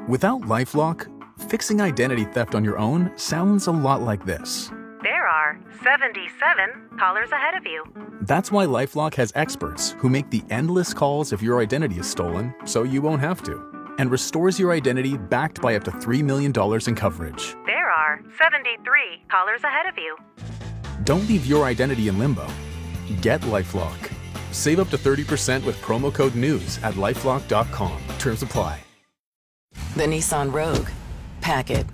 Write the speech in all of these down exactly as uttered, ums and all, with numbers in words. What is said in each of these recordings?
Without LifeLock, fixing identity theft on your own sounds a lot like this. There are seventy-seven callers ahead of you. That's why LifeLock has experts who make the endless calls if your identity is stolen, so you won't have to, and restores your identity backed by up to three million dollars in coverage. There are seventy-three callers ahead of you. Don't leave your identity in limbo. Get LifeLock. Save up to thirty percent with promo code NEWS at lifelock dot com. Terms apply. The Nissan Rogue. Pack it.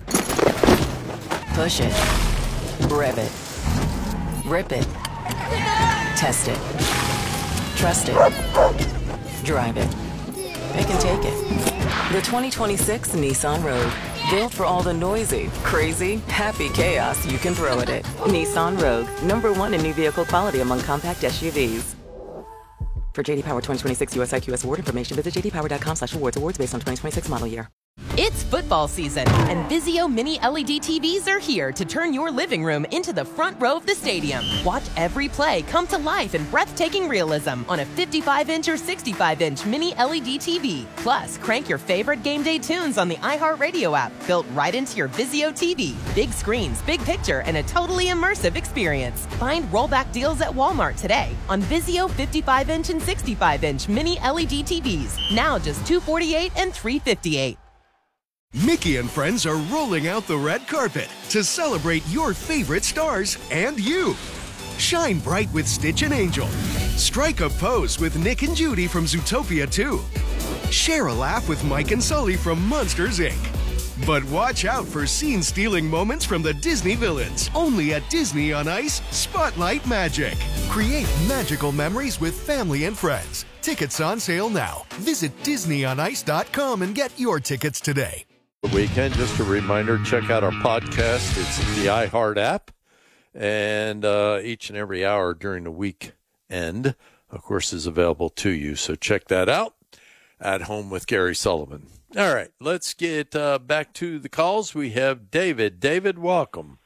Push it. Rev it. Rip it. Test it. Trust it. Drive it. It can take it. The twenty twenty-six Nissan Rogue. Built for all the noisy, crazy, happy chaos you can throw at it. Nissan Rogue. Number one in new vehicle quality among compact S U Vs. For J D Power twenty twenty-six U S I Q S award information, visit j d power dot com slash awards. Awards based on twenty twenty-six model year. It's football season, and Vizio Mini L E D T Vs are here to turn your living room into the front row of the stadium. Watch every play come to life in breathtaking realism on a fifty-five inch or sixty-five inch Mini L E D T V. Plus, crank your favorite game day tunes on the iHeartRadio app, built right into your Vizio T V. Big screens, big picture, and a totally immersive experience. Find rollback deals at Walmart today on Vizio fifty-five inch and sixty-five inch Mini L E D T Vs. Now just two hundred forty-eight dollars and three hundred fifty-eight dollars. Mickey and friends are rolling out the red carpet to celebrate your favorite stars and you. Shine bright with Stitch and Angel. Strike a pose with Nick and Judy from Zootopia two. Share a laugh with Mike and Sully from Monsters, Incorporated. But watch out for scene-stealing moments from the Disney villains. Only at Disney on Ice Spotlight Magic. Create magical memories with family and friends. Tickets on sale now. Visit disney on ice dot com and get your tickets today. The weekend, just a reminder, check out our podcast. It's the iHeart app, and uh, each and every hour during the weekend, of course, is available to you. So check that out. At Home with Gary Sullivan. All right, let's get uh, back to the calls. We have David. David, welcome.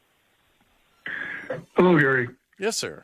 Hello, Gary. Yes, sir.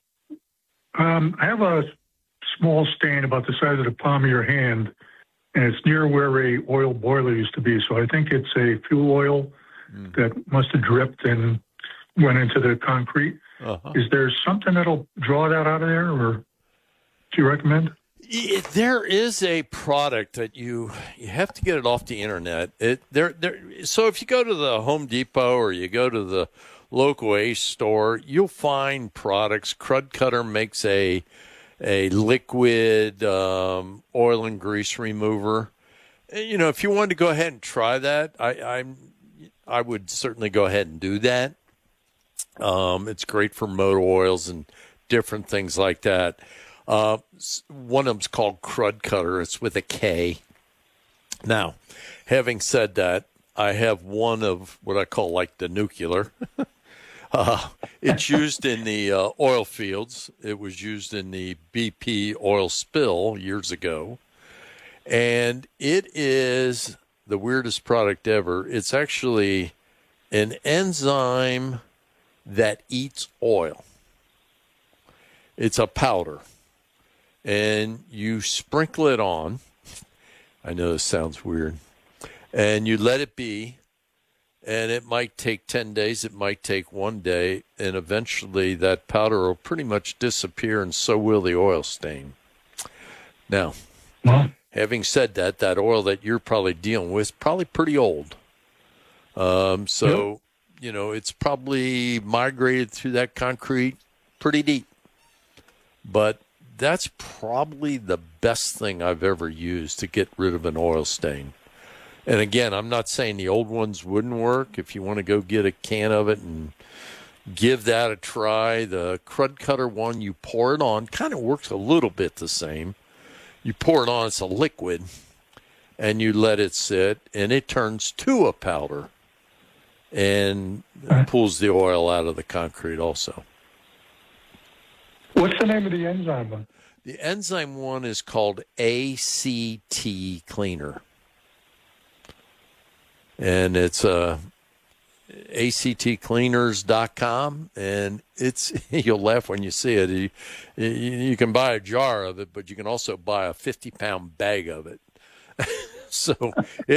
Um, I have a small stain about the size of the palm of your hand, and it's near where a oil boiler used to be. So I think it's a fuel oil mm. that must have dripped and went into the concrete. Uh-huh. Is there something that'll draw that out of there, or do you recommend? There is a product that you you have to get it off the internet. It there there. So if you go to the Home Depot or you go to the local Ace store, you'll find products. Crud Cutter makes a a liquid um, oil and grease remover. You know, if you wanted to go ahead and try that, I I'm I would certainly go ahead and do that. Um, it's great for motor oils and different things like that. Uh, one of them's called Crud Cutter. It's with a K. Now, having said that, I have one of what I call like the nuclear. uh, it's used in the uh, oil fields. It was used in the B P oil spill years ago. And it is the weirdest product ever. It's actually an enzyme that eats oil. It's a powder. And you sprinkle it on. I know this sounds weird. And you let it be. And it might take ten days. It might take one day. And eventually that powder will pretty much disappear, and so will the oil stain. Now, well, having said that, that oil that you're probably dealing with is probably pretty old. Um, so, yep. you know, it's probably migrated through that concrete pretty deep. But that's probably the best thing I've ever used to get rid of an oil stain. And again, I'm not saying the old ones wouldn't work. If you want to go get a can of it and give that a try, the Crud Cutter one, you pour it on. Kind of works a little bit the same. You pour it on, it's a liquid, and you let it sit, and it turns to a powder and pulls the oil out of the concrete also. What's the name of the enzyme one? The enzyme one is called A C T Cleaner. And it's uh, A C T cleaners dot com, and it's you'll laugh when you see it. You, you, you can buy a jar of it, but you can also buy a fifty-pound bag of it. So